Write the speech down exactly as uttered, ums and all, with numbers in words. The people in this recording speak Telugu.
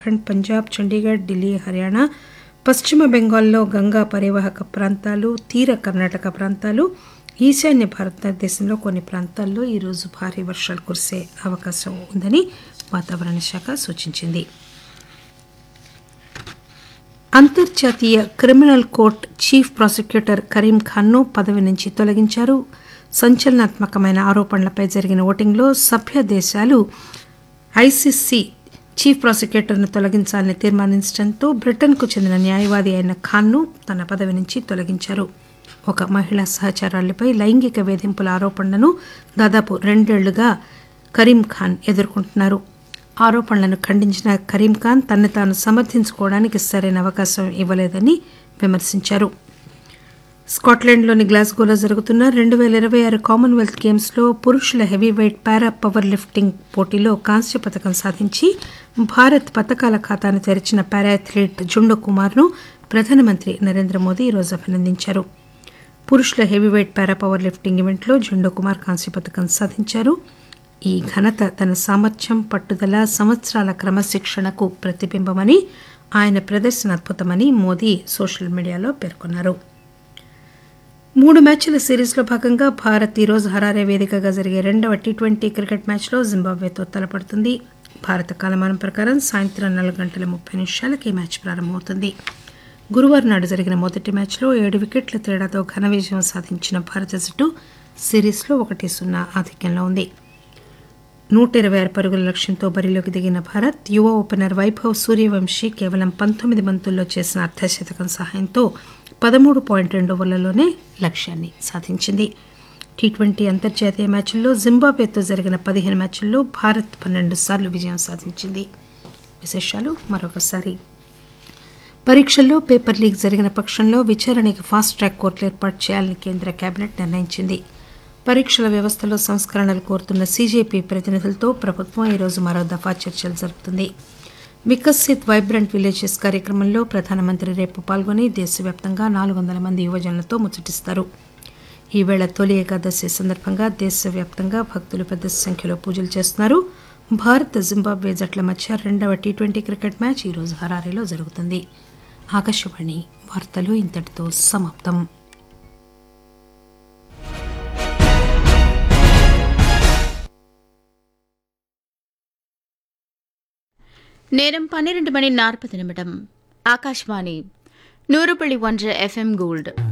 ఉత్తరాఖండ్, పంజాబ్, చండీగఢ్, ఢిల్లీ, హర్యానా, పశ్చిమ బెంగాల్లో గంగా పరివాహక ప్రాంతాలు, తీర కర్ణాటక ప్రాంతాలు, ఈశాన్య భారతదేశంలో కొన్ని ప్రాంతాల్లో ఈరోజు భారీ వర్షాలు కురిసే అవకాశం ఉందని వాతావరణ శాఖ సూచించింది. అంతర్జాతీయ criminal court chief prosecutor Karim ఖాన్ను పదవి నుంచి తొలగించారు. సంచలనాత్మకమైన ఆరోపణలపై జరిగిన ఓటింగ్లో సభ్య దేశాలు ఐసీసీ చీఫ్ ప్రాసిక్యూటర్ను తొలగించాలని తీర్మానించడంతో బ్రిటన్కు చెందిన న్యాయవాది అయిన ఖాన్ను తన పదవి నుంచి తొలగించారు. ఒక మహిళా సహచరులపై లైంగిక వేధింపుల ఆరోపణలను దాదాపు రెండేళ్లుగా కరీం ఖాన్ ఎదుర్కొంటున్నారు. ఆరోపణలను ఖండించిన కరీం ఖాన్ తనను తాను సమర్థించుకోవడానికి సరైన అవకాశం ఇవ్వలేదని విమర్శించారు. స్కాట్లాండ్లోని గ్లాస్గోలో జరుగుతున్న రెండు పేల ఇరవై ఆరు కామన్వెల్త్ గేమ్స్లో పురుషుల హెవీవెయిట్ పారా పవర్ లిఫ్టింగ్ పోటీలో కాంస్య పథకం సాధించి భారత్ పథకాల ఖాతాను తెరిచిన పారా అథ్లీట్ జుండో కుమార్ను ప్రధానమంత్రి నరేంద్ర మోదీ ఈరోజు అభినందించారు. పురుషుల హెవీవెయిట్ పారా పవర్ లిఫ్టింగ్ ఈవెంట్లో జుండో కుమార్ కాంస్య పథకం సాధించారు. ఈ ఘనత తన సామర్థ్యం, పట్టుదల, సంవత్సరాల క్రమశిక్షణకు ప్రతిబింబమని, ఆయన ప్రదర్శన అద్భుతమని మోదీ సోషల్ మీడియాలో పేర్కొన్నారు. మూడు మ్యాచ్ల సిరీస్లో భాగంగా భారత్ ఈరోజు హరారే వేదికగా జరిగే రెండవ టీ ట్వంటీ క్రికెట్ మ్యాచ్లో జింబాబ్వేతో తలపడుతుంది. భారత కాలమానం ప్రకారం సాయంత్రం నాలుగు గంటల ముప్పై నిమిషాలకు ఈ మ్యాచ్ ప్రారంభమవుతుంది. గురువారం నాడు జరిగిన మొదటి మ్యాచ్లో ఏడు వికెట్ల తేడాతో ఘన విజయం సాధించిన భారత జట్టు సిరీస్లో ఒకటి సున్నా ఆధిక్యంలో ఉంది. నూట ఇరవై ఆరు పరుగుల లక్ష్యంతో బరిలోకి దిగిన భారత్ యువ ఓపెనర్ వైభవ్ సూర్యవంశీ కేవలం పంతొమ్మిది బంతుల్లో చేసిన అర్ధశతకం సహాయంతో పదమూడు పాయింట్ రెండు ఓవర్లలోనే లక్ష్యాన్ని సాధించింది. టీ ట్వంటీ అంతర్జాతీయ మ్యాచ్ల్లో జింబాబ్వేతో జరిగిన పదిహేను మ్యాచ్ల్లో భారత్ పన్నెండు సార్లు విజయం సాధించింది. విశేషాలు మరొకసారి. పరీక్షల్లో పేపర్ లీక్ జరిగిన పక్షంలో విచారణకు ఫాస్ట్ ట్రాక్ కోర్టులు ఏర్పాటు చేయాలని కేంద్ర కేబినెట్ నిర్ణయించింది. పరీక్షల వ్యవస్థలో సంస్కరణలు కోరుతున్న సీజేపీ ప్రతినిధులతో ప్రభుత్వం ఈరోజు మరో దఫా చర్చలు జరుపుతుంది. వికసిత్ వైబ్రెంట్ విలేజెస్ కార్యక్రమంలో ప్రధానమంత్రి రేపు పాల్గొని దేశవ్యాప్తంగా నాలుగు వందల మంది యువజనులతో ముచ్చటిస్తారు. ఈవేళ తొలి ఏకాదశి సందర్భంగా దేశవ్యాప్తంగా భక్తులు పెద్ద సంఖ్యలో పూజలు చేస్తున్నారు. భారత్ జింబాబ్వే జట్ల మధ్య రెండవ టీ ట్వంటీ క్రికెట్ మ్యాచ్ ఈరోజు హరారేలో జరుగుతుంది. ఆకాశవాణి వార్తలు ఇంతటితో సమాప్తం. நேரம் பன்னிரண்டு மணி நாற்பது நிமிடம். ஆகாஷ்வாணி நூறு புள்ளி ஒன்று எஃப்எம் கோல்டு.